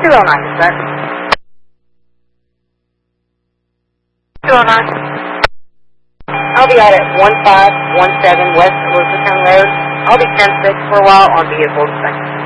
209, sir. 209. I'll be out at 1517 West Elizabethtown Road. I'll be 10-6 for a while on vehicle inspection.